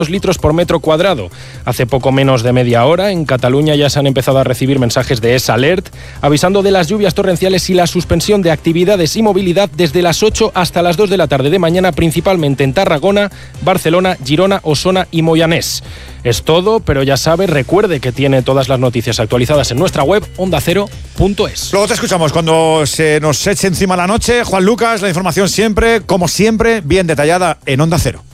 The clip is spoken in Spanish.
litros por metro cuadrado. Hace poco menos de media hora en Cataluña ya se han empezado a recibir mensajes de ES Alert avisando de las lluvias torrenciales y la suspensión de actividades y movilidad desde las 8 hasta las 2 de la tarde de mañana, principalmente en Tarragona, Barcelona, Girona, Osona y Moianés. Es todo, pero ya sabe, recuerde que tiene todas las noticias actualizadas en nuestra web ondacero.es. Luego te escuchamos cuando se nos eche encima la noche. Juan Lucas, la información siempre, como siempre, bien detallada en Onda Cero.